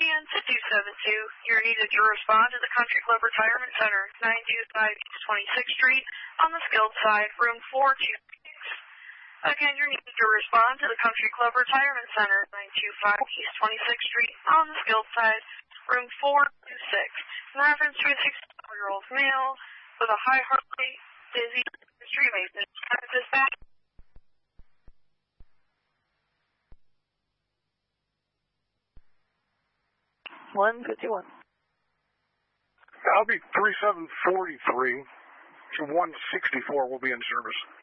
And to 272, you're needed to respond to the Country Club Retirement Center, 925 East 26th Street, on the skilled side, room 426. Again, you're needed to respond to the Country Club Retirement Center, 925 East 26th Street, on the skilled side, room 426. In reference to a 64-year-old male with a high heart rate, dizzy, street maintenance. Dispatch. 151. That'll be 3743 to 164 will be in service.